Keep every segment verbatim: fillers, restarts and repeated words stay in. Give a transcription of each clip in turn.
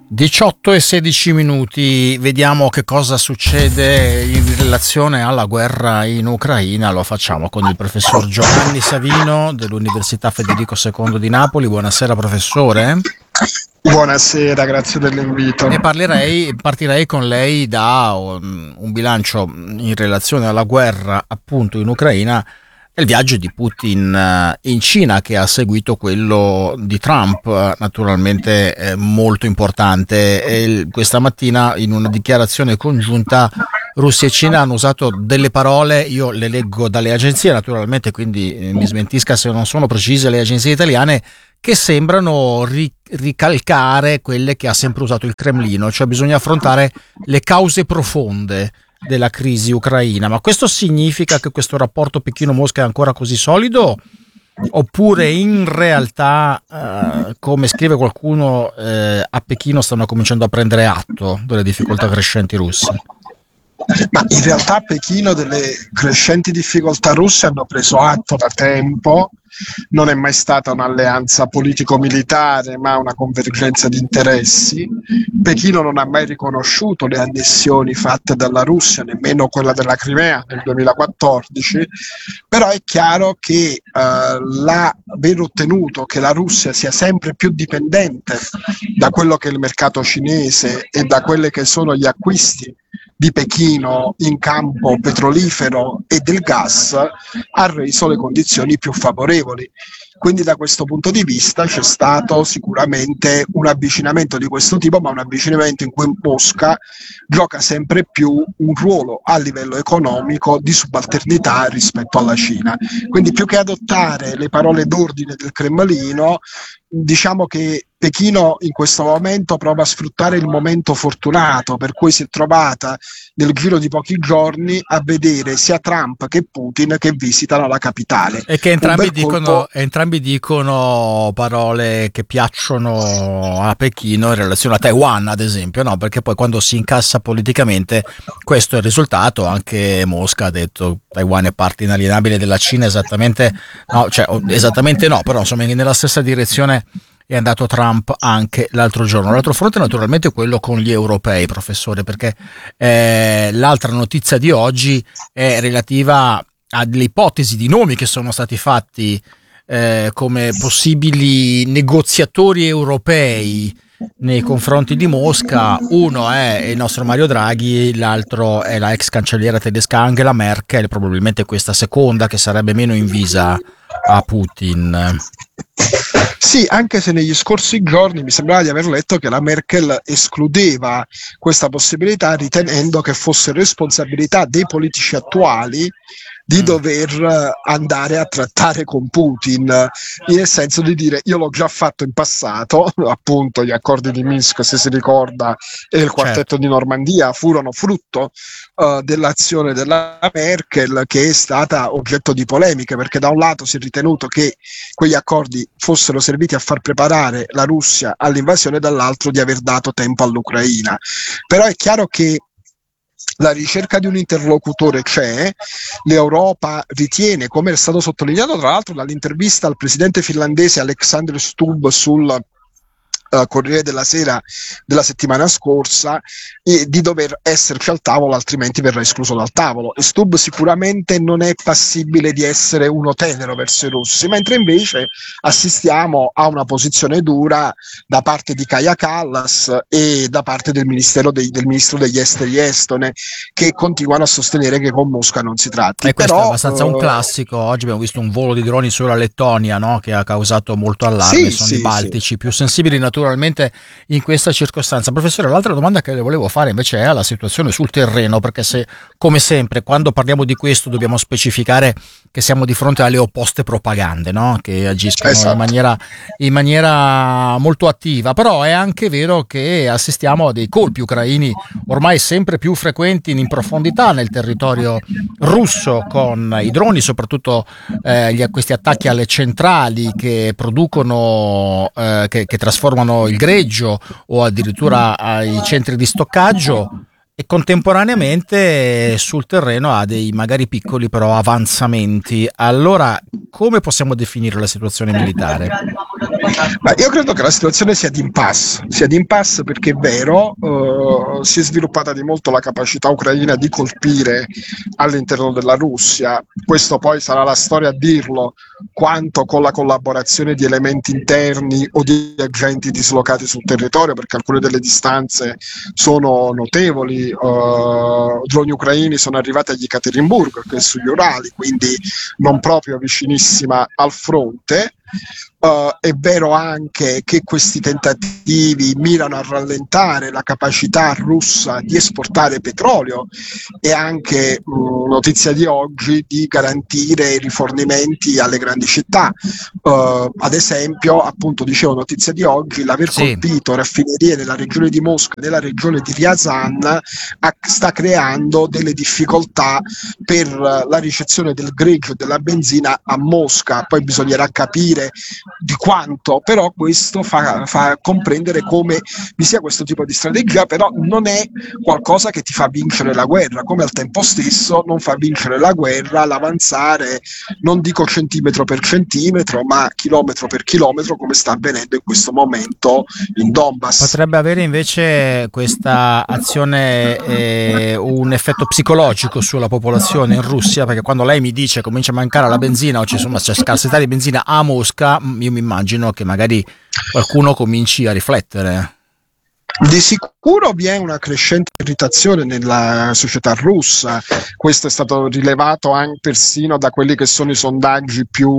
diciotto e sedici minuti, vediamo che cosa succede in relazione alla guerra in Ucraina. Lo facciamo con il professor Giovanni Savino dell'Università Federico secondo di Napoli. Buonasera professore. Buonasera, grazie dell'invito. Ne parlerei, partirei con lei da un, un bilancio in relazione alla guerra appunto in Ucraina. Il viaggio di Putin in Cina, che ha seguito quello di Trump, naturalmente eh, molto importante. E questa mattina in una dichiarazione congiunta Russia e Cina hanno usato delle parole, io le leggo dalle agenzie naturalmente, quindi eh, mi smentisca se non sono precise le agenzie italiane, che sembrano ri- ricalcare quelle che ha sempre usato il Cremlino, cioè bisogna affrontare le cause profonde della crisi ucraina. Ma questo significa che questo rapporto Pechino-Mosca è ancora così solido? Oppure in realtà, eh, come scrive qualcuno, eh, a Pechino stanno cominciando a prendere atto delle difficoltà crescenti russe? Ma in realtà a Pechino delle crescenti difficoltà russe hanno preso atto da tempo. Non è mai stata un'alleanza politico-militare, ma una convergenza di interessi. Pechino non ha mai riconosciuto le annessioni fatte dalla Russia, nemmeno quella della Crimea nel duemilaquattordici, però è chiaro che eh, l'aver ottenuto che la Russia sia sempre più dipendente da quello che è il mercato cinese e da quelli che sono gli acquisti di Pechino in campo petrolifero e del gas ha reso le condizioni più favorevoli. Quindi da questo punto di vista c'è stato sicuramente un avvicinamento di questo tipo, ma un avvicinamento in cui Mosca gioca sempre più un ruolo a livello economico di subalternità rispetto alla Cina. Quindi più che adottare le parole d'ordine del Cremlino, diciamo che Pechino in questo momento prova a sfruttare il momento fortunato per cui si è trovata nel giro di pochi giorni a vedere sia Trump che Putin che visitano la capitale. E che entrambi, colpo... dicono, entrambi dicono parole che piacciono a Pechino in relazione a Taiwan, ad esempio, no? Perché poi quando si incassa politicamente questo è il risultato. Anche Mosca ha detto Taiwan è parte inalienabile della Cina, esattamente no, cioè esattamente no, però insomma nella stessa direzione è andato Trump anche l'altro giorno. L'altro fronte naturalmente è quello con gli europei, professore, perché eh, l'altra notizia di oggi è relativa alle ipotesi di nomi che sono stati fatti eh, come possibili negoziatori europei nei confronti di Mosca. Uno è il nostro Mario Draghi, l'altro è la ex cancelliera tedesca Angela Merkel, probabilmente questa seconda che sarebbe meno invisa a Putin. Sì, anche se negli scorsi giorni mi sembrava di aver letto che la Merkel escludeva questa possibilità, ritenendo che fosse responsabilità dei politici attuali di dover andare a trattare con Putin, nel senso di dire io l'ho già fatto in passato, appunto gli accordi di Minsk, se si ricorda, e il quartetto certo. di Normandia furono frutto uh, dell'azione della Merkel, che è stata oggetto di polemiche, perché da un lato si è ritenuto che quegli accordi fossero serviti a far preparare la Russia all'invasione, dall'altro di aver dato tempo all'Ucraina. Però è chiaro che la ricerca di un interlocutore c'è, l'Europa ritiene, come è stato sottolineato tra l'altro dall'intervista al presidente finlandese Alexander Stubb sul Uh, Corriere della Sera della settimana scorsa, e di dover esserci al tavolo, altrimenti verrà escluso dal tavolo. E Stubb sicuramente non è passibile di essere uno tenero verso i russi, mentre invece assistiamo a una posizione dura da parte di Kaja Kallas e da parte del, ministero dei, del ministro degli esteri estone, che continuano a sostenere che con Mosca non si tratti. E questo Però, è abbastanza uh, un classico. Oggi abbiamo visto un volo di droni sulla Lettonia, no? Che ha causato molto allarme. Sì, sono sì, i baltici sì. più sensibili naturalmente in questa circostanza. Professore, l'altra domanda che le volevo fare invece è alla situazione sul terreno, perché se, come sempre, quando parliamo di questo dobbiamo specificare che siamo di fronte alle opposte propagande, no? Che agiscono esatto. in maniera, in maniera molto attiva, però è anche vero che assistiamo a dei colpi ucraini ormai sempre più frequenti in profondità nel territorio russo, con i droni, soprattutto eh, gli, questi attacchi alle centrali che producono, eh, che, che trasformano il greggio o addirittura ai centri di stoccaggio, e contemporaneamente sul terreno ha dei magari piccoli però avanzamenti. Allora, come possiamo definire la situazione militare? Ma io credo che la situazione sia di impasse, sia di impasse perché è vero, eh, si è sviluppata di molto la capacità ucraina di colpire all'interno della Russia, questo poi sarà la storia a dirlo, quanto con la collaborazione di elementi interni o di agenti dislocati sul territorio, perché alcune delle distanze sono notevoli, eh, droni ucraini sono arrivati a Yekaterinburg, che è sugli Urali, quindi non proprio vicinissima al fronte. Uh, è vero anche che questi tentativi mirano a rallentare la capacità russa di esportare petrolio e anche, mh, notizia di oggi, di garantire i rifornimenti alle grandi città. Uh, ad esempio, appunto, dicevo, notizia di oggi, l'aver Sì. colpito raffinerie nella regione di Mosca e nella regione di Ryazan ha, sta creando delle difficoltà per la ricezione del greggio e della benzina a Mosca. Poi bisognerà capire di quanto, però questo fa, fa comprendere come vi sia questo tipo di strategia, però non è qualcosa che ti fa vincere la guerra, come al tempo stesso non fa vincere la guerra l'avanzare, non dico centimetro per centimetro, ma chilometro per chilometro, come sta avvenendo in questo momento in Donbass. Potrebbe avere invece questa azione eh, un effetto psicologico sulla popolazione in Russia, perché quando lei mi dice comincia a mancare la benzina o c'è, insomma, c'è scarsità di benzina a Mosca, io mi immagino che magari qualcuno cominci a riflettere. Di sicuro vi è una crescente irritazione nella società russa, questo è stato rilevato anche persino da quelli che sono i sondaggi più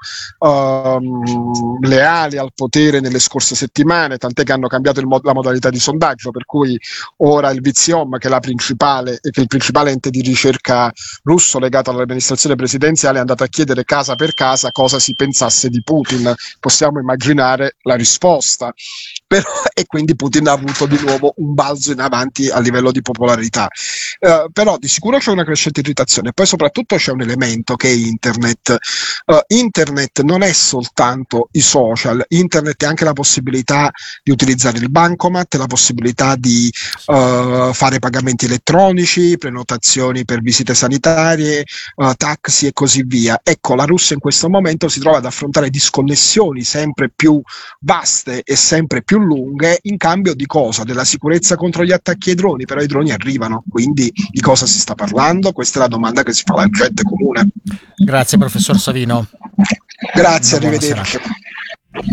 um, leali al potere nelle scorse settimane, tant'è che hanno cambiato il mod- la modalità di sondaggio, per cui ora il Viziom, che è la principale che è il principale ente di ricerca russo legato all'amministrazione presidenziale, è andato a chiedere casa per casa cosa si pensasse di Putin. Possiamo immaginare la risposta. Però, e quindi Putin ha avuto di nuovo un balzo in avanti a livello di popolarità. Uh, però di sicuro c'è una crescente irritazione. Poi soprattutto c'è un elemento che è internet. Uh, internet non è soltanto i social, internet è anche la possibilità di utilizzare il bancomat, la possibilità di uh, fare pagamenti elettronici, prenotazioni per visite sanitarie, uh, taxi e così via. Ecco, la Russia in questo momento si trova ad affrontare disconnessioni sempre più vaste e sempre più lunghe in cambio di cosa? Della sicurezza contro gli attacchi ai droni, però i droni arrivano, quindi di cosa si sta parlando? Questa è la domanda che si fa la gente comune. Grazie professor Savino. Grazie, Una buona arrivederci. serata.